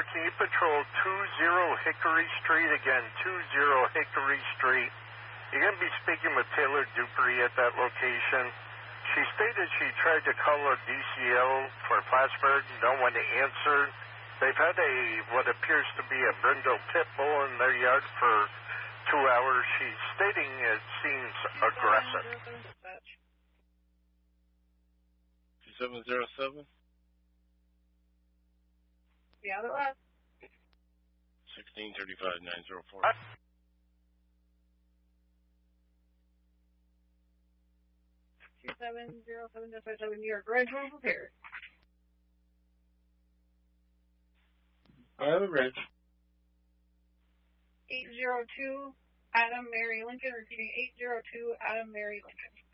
can you patrol 20 Hickory Street? Again, 20 Hickory Street. You're going to be speaking with Taylor Dupree at that location. She stated she tried to call a DCL for Plattsburgh. No one answered. They've had what appears to be a brindle pit bull in their yard for 2 hours. She's stating it seems aggressive. 2707? Yeah, that was. 1635-904. 2707 New York. Red Road repaired. I have a red. 802 Adam Mary Lincoln. Repeating 802 Adam Mary Lincoln.